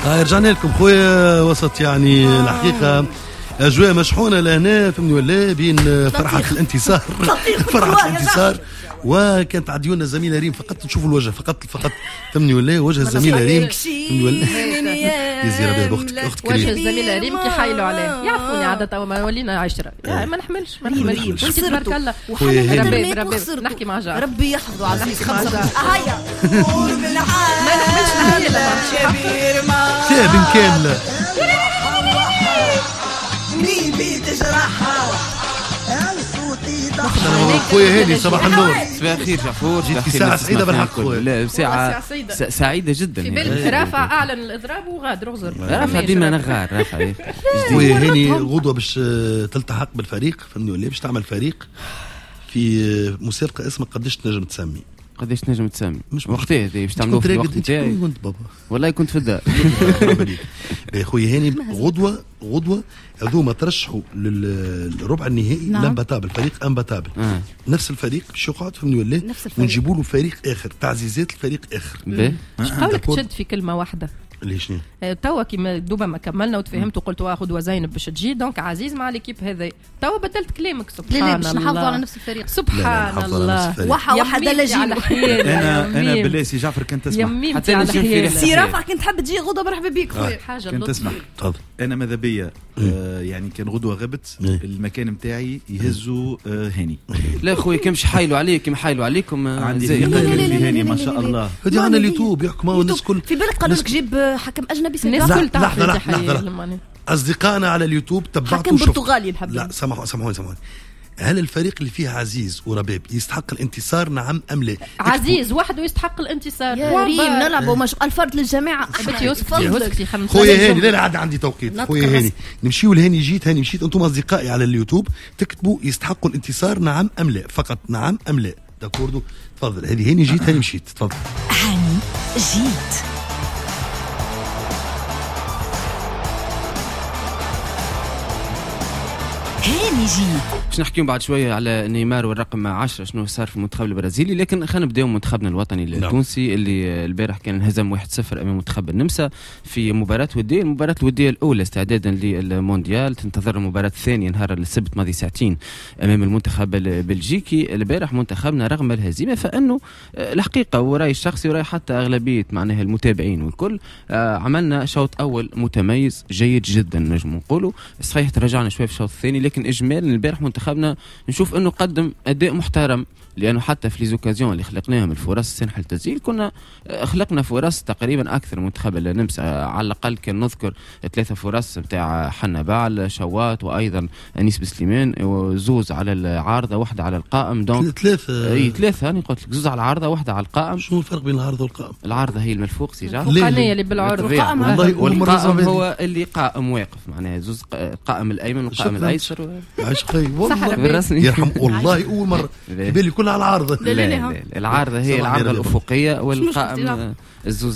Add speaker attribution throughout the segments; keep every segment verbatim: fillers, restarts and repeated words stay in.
Speaker 1: هاي رجعنا لكم خويا وسط يعني آه. الحقيقة أجواء مشحونة لهنا فهمني ولا بين فرحة الانتصار فرحة الانتصار وكانت عديونا الزميلة ريم فقط تشوفوا الوجه فقط فقط فهمني ولا وجه الزميلة ريم فهمني ولا يزير بها اختك اختك
Speaker 2: وجه الزميلة ريم كي حايلوا عليه يعرفوني عادة ما ولينا عشرة ما نحملش ما نحملش انت تبارك الله ربي ربي نحكي مع جار
Speaker 3: ربي يحفظه على خمسة
Speaker 2: هيا ما نحملش
Speaker 1: شاب كاملة
Speaker 4: قلبي تجرحها
Speaker 1: خويا هاني صباح النور
Speaker 5: صباح الخير جعفور
Speaker 1: جيت ساعة سعيدة بالحق
Speaker 5: لا ساعة سعيدة جدا
Speaker 2: في بالك رافع أعلن الإضراب وغادر وغزر
Speaker 5: رافع ديما نغار رافع
Speaker 1: خويا هاني غدوة باش تلتحق بالفريق فهمني ولا باش تعمل فريق في مسابقة اسمها قديش تنجم تسمي
Speaker 5: قديش تنجم تسمي مش وقتها هذه باش تعملوه في الوقت نتاعي
Speaker 1: كنت بابا
Speaker 5: والله كنت في الدار
Speaker 1: يا خويا هاني غدوة غدوة هذوما ترشحوا للربع النهائي نعم. لامباتابل فريق امباتابل آه. نفس الفريق باش يقعد فهمني ولا ونجيبوا له فريق اخر تعزيزات الفريق اخر
Speaker 2: ايش قولك تشد في كلمه واحده
Speaker 1: ليش ني
Speaker 2: توا كيما دوبا ما كملنا وتفهمت وقلت واخذ وزينب باش تجي دونك عزيز مع ليكيب هذا توا بدلت كلامك سبحان الله. لا لا باش نحافظوا على نفس الفريق سبحان لا لا الله
Speaker 3: وحا وحا دلجين
Speaker 6: انا انا بالله سي جعفر كنت تسمع
Speaker 2: حتى نجي
Speaker 3: سي رافع كنت حاب تجي غدوه مرحبا بك خويا
Speaker 2: حاجه
Speaker 6: كنت تسمع
Speaker 1: تفضل
Speaker 6: انا ماذا بيا آه يعني كان غدوه غبت المكان نتاعي يهزوا آه هاني
Speaker 5: لا خويا كي مش حايلوا عليك كي حايلوا عليكم
Speaker 6: عندي ثقه في هاني ما شاء الله
Speaker 1: هذه عندنا اليوتيوب يحكموا الناس الكل
Speaker 3: في بالك قالوا لك جيب حكم اجنبي
Speaker 2: الناس الكل تعرف لحظه
Speaker 1: اصدقائنا على اليوتيوب تبعتوا
Speaker 3: حكم برتغالي الحب
Speaker 1: لا سامحوا سامحوني سامحوني هل الفريق اللي فيه عزيز ورباب يستحق الانتصار نعم ام لا؟
Speaker 2: عزيز وحده يستحق الانتصار
Speaker 3: يا ريم نلعبوا مش الفرد للجماعه
Speaker 1: خويا هاني لا لا عاد عندي توقيت خويا هاني نمشيو لهاني جيت هاني مشيت انتم اصدقائي على اليوتيوب تكتبوا يستحقوا الانتصار نعم ام لا فقط نعم ام لا داكوردو تفضل هذه هاني جيت هاني مشيت تفضل
Speaker 4: هاني جيت هاني جيت
Speaker 5: باش نحكيو بعد شويه على نيمار والرقم عشرة شنو صار في المنتخب البرازيلي لكن خلينا نبداو منتخبنا الوطني التونسي اللي البارح كان انهزم واحد صفر امام منتخب النمسا في مباراه وديه المباراه الوديه الاولى استعدادا للمونديال تنتظر المباراه الثانيه نهار السبت ماضي ساعتين امام المنتخب البلجيكي البارح منتخبنا رغم الهزيمه فانه الحقيقه وراي الشخصي وراي حتى اغلبيه معناها المتابعين والكل عملنا شوط اول متميز جيد جدا نجم نقولوا صحيح تراجعنا شويه في الشوط الثاني لكن اجمالا البارح منتخبنا نشوف انه قدم اداء محترم لانه حتى في ليزوكازيون اللي خلقناهم الفرص السنحه التسجيل كنا خلقنا فرص تقريبا اكثر منتخب النمسا على الاقل كان نذكر ثلاثه فرص نتاع حنا بعل شوات وايضا انيس بسليمان وزوز على العارضه واحده على القائم دونك
Speaker 1: ثلاثه
Speaker 5: اي ثلاثه انا قلت لك زوز على العارضه واحده على القائم
Speaker 1: شنو الفرق بين العارضه والقائم
Speaker 5: العارضه هي الملفوق سي جعفر
Speaker 2: القانيه اللي بالعرض
Speaker 1: والله
Speaker 5: والقائم هو اللي قائم واقف معناها زوز القائم الايمن والقائم الايسر
Speaker 1: عشقي والله يرحم والله اول مره بالي كل على العارضه
Speaker 5: لا لا لا العارضه هي العارضه الافقيه والقائم الزوز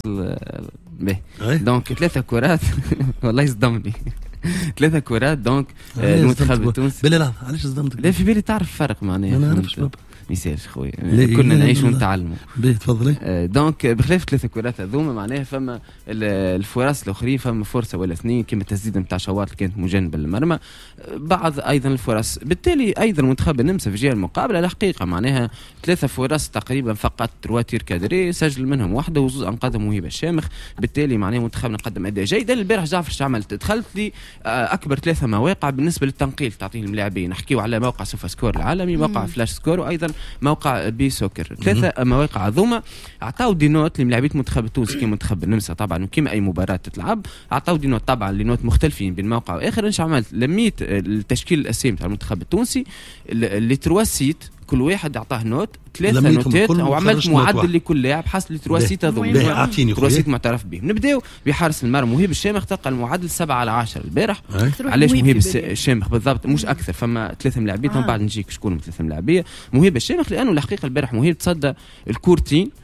Speaker 5: به دونك ثلاثه كرات والله يصدمني ثلاثه كرات دونك المنتخب التونسي
Speaker 1: بالله لا علاش صدمتك
Speaker 5: لا في بالي تعرف الفرق معناها
Speaker 1: ما نعرفش بابا
Speaker 5: ميسالش خويا كنا نعيش ونتعلموا
Speaker 1: باهي تفضلي
Speaker 5: دونك بخلاف ثلاثه كرات هذوما معناها فما الفرص الاخرين فما فرصه ولا اثنين كما التسديده نتاع شوات اللي كانت مجانبه للمرمى بعض ايضا الفرص بالتالي ايضا منتخب النمسا في جهه المقابله الحقيقه معناها ثلاثه فرص تقريبا فقط رواتير كادري سجل منهم واحده وزوز انقذهم وهبه الشامخ بالتالي معناها منتخبنا قدم اداء جيد البارح جعفر شو عملت دخلت لي اكبر ثلاثه مواقع بالنسبه للتنقيل تعطيه اللاعبين نحكيو على موقع سوفا سكور العالمي موقع فلاش سكور وايضا موقع بي سوكر ثلاثه مواقع عظومه عطاو دي نوت للاعبين المنتخب التونسي كيما منتخب النمسا طبعا وكيما اي مباراه تتلعب عطاو دي نوت طبعا لنوت مختلفين بين موقع واخر ايش عملت لميت التشكيل الاساسي تاع المنتخب التونسي اللي تروا سيت كل واحد اعطاه نوت ثلاثه نوتات وعملت معدل لكل لاعب حسب الترواسيت هذوما ترواسيت معترف به نبداو بحارس المرمى مهيب الشامخ تلقى المعدل سبعة على عشرة البارح علاش مهيب الشامخ بالضبط مش اكثر فما ثلاثه ملاعبين آه. بعد نجيك شكون ثلاثه ملاعبيه مهيب الشامخ لانه الحقيقه البارح مهيب تصدى الكورتين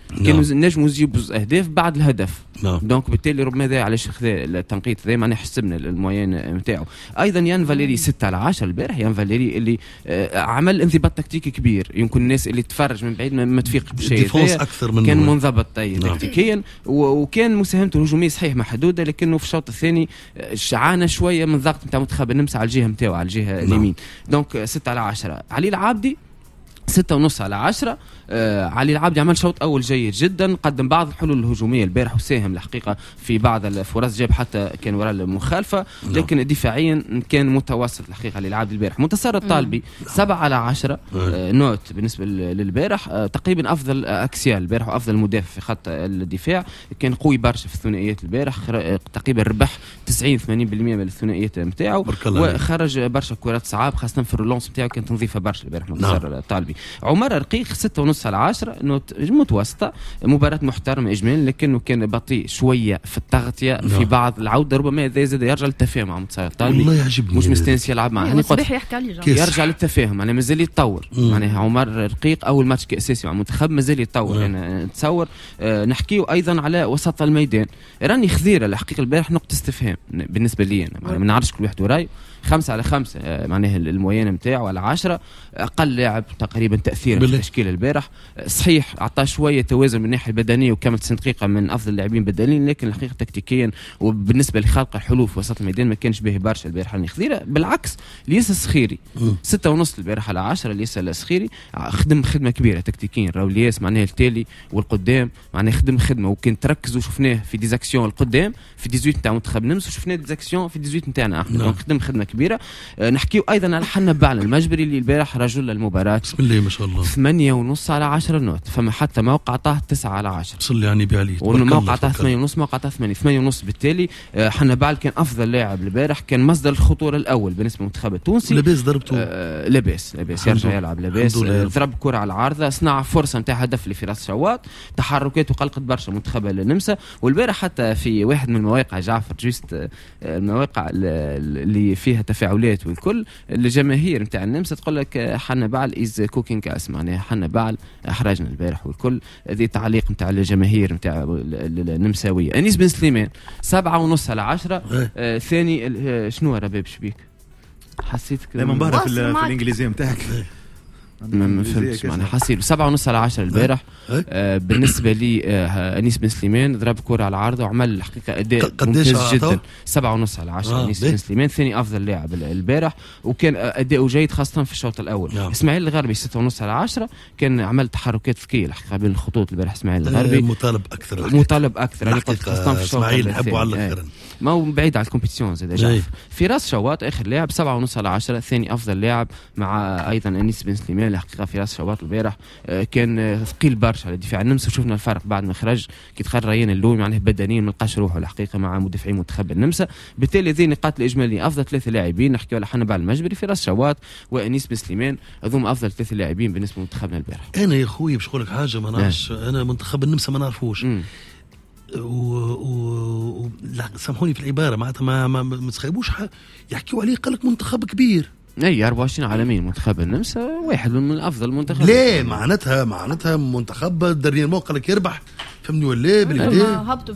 Speaker 5: كانوا نجموا يجيبوا اهداف بعد الهدف.
Speaker 1: نعم.
Speaker 5: دونك بالتالي ربما هذا علاش خذا التنقيط ذا معناها حسبنا الموين نتاعو. ايضا يان فاليري ستة على عشرة البارح. يان فاليري اللي آه عمل انضباط تكتيكي كبير، يمكن الناس اللي تتفرج من بعيد ما تفيق بشيء
Speaker 1: اكثر من
Speaker 5: كان منضبط نعم. تكتيكيا، وكان مساهمته الهجوميه صحيح محدوده، لكنه في الشوط الثاني عانى شويه من ضغط نتاع منتخب النمسا على الجهه نتاعو على الجهه اليمين. دونك ستة على عشرة. علي العابدي ستة ونص على عشرة. آه علي العابدي عمل شوط أول جيد جدا، قدم بعض الحلول الهجومية البارح وساهم الحقيقة في بعض الفرص، جاب حتى كان وراء المخالفة، لكن دفاعيا كان متوسط الحقيقة علي العابدي البارح. منتصر الطالبي سبعة على عشرة آه نوت بالنسبة للبارح. آه تقريبا أفضل أكسيال البارح وأفضل مدافع في خط الدفاع، كان قوي برشا في الثنائيات البارح، تقريبا ربح تسعين ثمانين بالمئة من الثنائيات نتاعو، وخرج برشا كرات صعاب خاصة في الرولونس نتاعو، كانت نظيفة برشا البارح منتصر الطالبي. عمر رقيق ستة ونص على عشرة، نوت متوسطة، مباراة محترمة إجمالا، لكنه كان بطيء شوية في التغطية في بعض العودة، ربما هذا زاد يرجع للتفاهم مع منتصر الطالبي،
Speaker 1: والله يعجبني
Speaker 5: مش مستنس يلعب معه، يرجع للتفاهم، يعني مازال يتطور. معناها عمر رقيق أول ماتش كأساسي مع المنتخب مازال يتطور. أنا نتصور آه نحكيه أيضا على وسط الميدان، راني خذيرة الحقيقة البارح نقطة استفهام بالنسبة لي أنا، ما نعرفش كل واحد وراي. خمسة على خمسة آه معناها الموينة متاعه على عشرة، أقل لاعب تقريبا تأثير في التشكيل البارح. صحيح أعطاه شوية توازن من الناحية البدنية وكمل تسعين دقيقة من أفضل اللاعبين بدنيا، لكن الحقيقة تكتيكيا وبالنسبة لخلق الحلول في وسط الميدان ما كانش به برشا البارح راني خذيرة. بالعكس ليس السخيري ستة ونص البارح على عشرة، ليس السخيري خدم خدمة كبيرة تكتيكيا. راهو لياس معناها التالي والقدام معناها خدم خدمة، وكان تركزوا شفناه في ديزاكسيون القدام في ثمانية نتاع منتخب النمسا، وشفناه ديزاكسيون في ثمانية نتاعنا احنا، خدم خدمة كبيرة. أه نحكيو أيضا على حنا بعل المجبري اللي البارح رجل المباراة
Speaker 1: بسم الله ما شاء الله
Speaker 5: ثمانية ونص على عشرة نوت، فما حتى موقع عطاه تسعة على عشرة،
Speaker 1: صلي على النبي عليه،
Speaker 5: والموقع عطاه ثمانية ونص، موقع عطاه ثمانية ثمانية ونص. بالتالي أه حنا بعل كان أفضل لاعب البارح، كان مصدر الخطورة الأول بالنسبة للمنتخب التونسي.
Speaker 1: لاباس ضربته
Speaker 5: أه لاباس لاباس يرجع يلعب لاباس، أه ضرب كرة على العارضة، صنع فرصة نتاع هدف اللي في راس شواط، تحركاته قلقت برشا منتخب النمسا. والبارح حتى في واحد من المواقع جعفر جوست المواقع اللي فيها تفاعلات والكل الجماهير نتاع النمسا تقول لك حنا بعل از كوكينج اس، معناها حنا بعل احرجنا البارح والكل. هذه تعليق نتاع الجماهير نتاع النمساويه. انيس بن سليمان سبعة ونص على عشرة. آه ثاني آه شنو رباب شبيك حسيتك
Speaker 6: دائما بهرة في, في الانجليزيه نتاعك
Speaker 5: ما فهمتش معناها حسيت سبعة ونص على عشرة البارح. آه بالنسبة لي آه أنيس بن سليمان ضرب كرة على العارضة وعمل الحقيقة أداء ممتاز جدا. سبعة ونص على عشرة. آه أنيس بن سليمان ثاني أفضل لاعب البارح، وكان أداء جيد خاصة في الشوط الأول. نعم. إسماعيل الغربي ستة ونص على عشرة، كان عمل تحركات ذكية الحقيقة بين الخطوط البارح. إسماعيل الغربي
Speaker 1: مطالب أكثر
Speaker 5: مطالب أكثر يعني خاصة في الشوط
Speaker 1: إسماعيل نحبه على الآخر،
Speaker 5: ما هو بعيد على الكومبيتيشن زاد جاف. في راس شواط آخر لاعب سبعة ونص على عشرة، ثاني أفضل لاعب مع أيضا أنيس بن سليمان الحقيقة في راس شواط البارح. كان ثقيل برشا على دفاع النمسا، وشفنا الفرق بعد ما خرج كي تخرج ريان اللوي معناه بدنيا ما لقاش روحه الحقيقه مع مدافعين منتخب النمسا. بالتالي ذي نقاط الاجماليه افضل ثلاثه لاعبين نحكيو على حنا بعل المجبري في راس شواط وانيس بن سليمان، هذوم افضل ثلاثه لاعبين بالنسبه لمنتخبنا البارح.
Speaker 1: انا يا خويا باش نقول لك حاجه ما نعرفش، انا منتخب النمسا ما نعرفوش و... و... لا سامحوني في العباره معناتها ما ما, ما تخيبوش يحكيوا عليه قال لك منتخب كبير.
Speaker 5: اي أربعة وعشرين عالميين منتخب النمسا واحد من افضل المنتخبات.
Speaker 1: ليه معناتها معناتها منتخب دريمون قال لك يربح فهمني ولا بالكدا
Speaker 3: هبطوا